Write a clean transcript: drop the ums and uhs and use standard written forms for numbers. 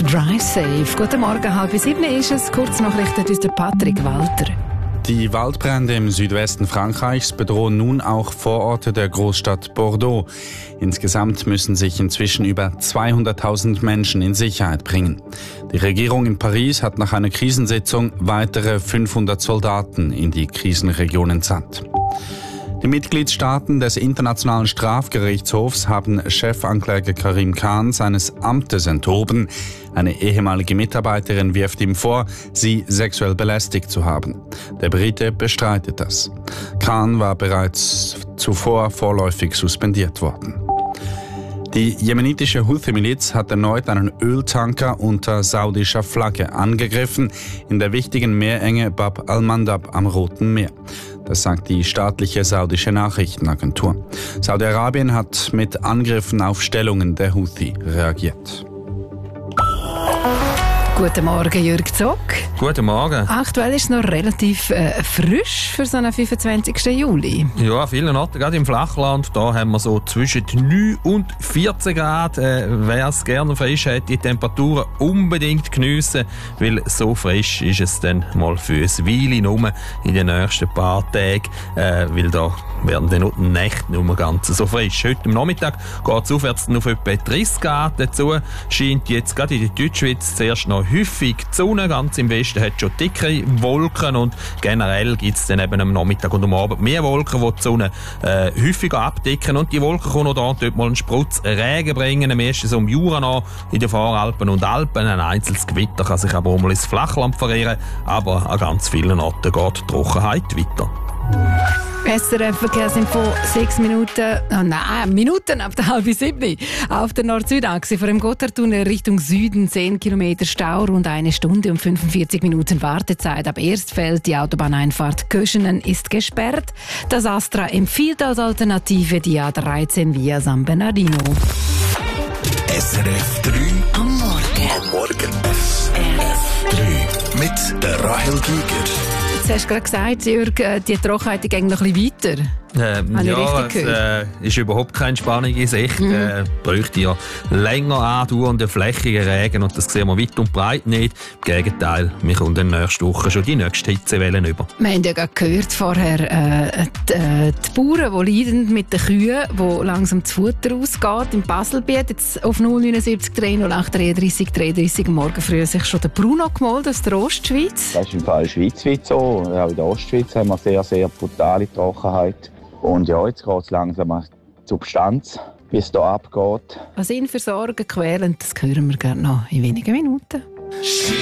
Drive Safe. Guten Morgen, 6:30 ist es. Kurznachrichten aus der Patrick Walter. Die Waldbrände im Südwesten Frankreichs bedrohen nun auch Vororte der Großstadt Bordeaux. Insgesamt müssen sich inzwischen über 200.000 Menschen in Sicherheit bringen. Die Regierung in Paris hat nach einer Krisensitzung weitere 500 Soldaten in die Krisenregion entsandt. Die Mitgliedstaaten des Internationalen Strafgerichtshofs haben Chefankläger Karim Khan seines Amtes enthoben. Eine ehemalige Mitarbeiterin wirft ihm vor, sie sexuell belästigt zu haben. Der Brite bestreitet das. Khan war bereits zuvor vorläufig suspendiert worden. Die jemenitische Houthi-Miliz hat erneut einen Öltanker unter saudischer Flagge angegriffen in der wichtigen Meerenge Bab al-Mandab am Roten Meer. Das sagt die staatliche saudische Nachrichtenagentur. Saudi-Arabien hat mit Angriffen auf Stellungen der Houthi reagiert. Guten Morgen, Jürg Zock. Guten Morgen. Aktuell ist es noch relativ frisch für so einen 25. Juli. Ja, an vielen Orten, gerade im Flachland, da haben wir so zwischen 9 und 14 Grad. Wer es gerne frisch hat, die Temperaturen unbedingt geniessen, weil so frisch ist es dann mal für ein Weile nur in den nächsten paar Tagen, weil da werden dann auch die Nächte nicht mehr ganz so frisch. Heute am Nachmittag geht es aufwärts auf etwa 30 Grad. Dazu scheint jetzt gerade in der Deutschschweiz zuerst noch häufig die Sonne. Ganz im Westen hat es schon dicke Wolken und generell gibt es dann eben am Nachmittag und am Abend mehr Wolken, die die Sonne häufiger abdecken. Und die Wolken können auch dort mal einen Sprutz Regen bringen, am ersten so im Jura noch, in den Voralpen und Alpen. Ein einzelnes Gewitter kann sich aber auch mal ins Flachland verirren, aber an ganz vielen Orten geht die Trockenheit weiter. SRF Verkehrsinfo, 6 Minuten, Minuten ab der 6:30. Auf der Nord-Süd-Achse vor dem Gotthardtunnel Richtung Süden 10 Kilometer Stau, rund 1 Stunde und 45 Minuten Wartezeit. Ab Erstfeld die Autobahneinfahrt Köschenen ist gesperrt. Das Astra empfiehlt als Alternative die A13 via San Bernardino. SRF 3 am Morgen. SRF 3 mit der Rahel Giger. Jetzt hast du gerade gesagt, Jürg, die Trockenheit geht noch ein bisschen weiter. Ist überhaupt keine Spannung in Sicht. Bräuchte ja länger andauernden flächigen Regen und das sehen wir weit und breit nicht. Im Gegenteil, wir kommen in der nächsten Woche schon die nächste Hitzewelle über. Wir haben ja gerade gehört vorher, die Bauern, die leiden mit den Kühen, wo langsam das Futter ausgeht. Im Baselbiet jetzt auf 079 308 33 33 morgen früh sich schon der Bruno gemeldet aus der Ostschweiz. Das ist im Fall schweizweit so. Auch in der Ostschweiz haben wir sehr, sehr brutale Trockenheit. Und ja, jetzt geht es langsam an die Substanz, wie es hier abgeht. Was ihn für Sorgen quälen, das hören wir gerne noch in wenigen Minuten.